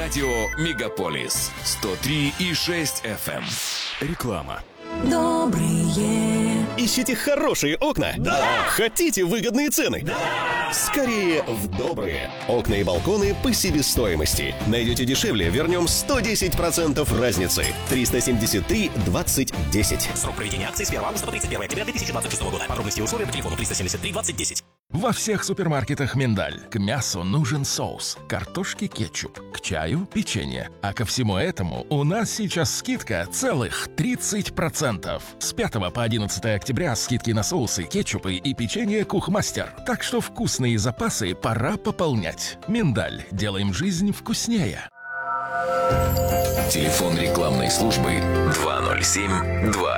Радио Мегаполис 103,6 FM. Реклама. Добрые. Ищите хорошие окна? Да! Хотите выгодные цены? Да! Скорее в добрые. Окна и балконы по себестоимости. Найдете дешевле, вернем 110% разницы. 373 20 10. Срок проведения акции с 1 августа по 31 октября 2026 года. Подробности и условия по телефону 373 20 10. Во всех супермаркетах «Миндаль». К мясу нужен соус, картошке кетчуп, к чаю печенье. А ко всему этому у нас сейчас скидка целых 30%. С 5 по 11 октября скидки на соусы, кетчупы и печенье «Кухмастер». Так что вкусные запасы пора пополнять. «Миндаль». Делаем жизнь вкуснее. Телефон рекламной службы 207 2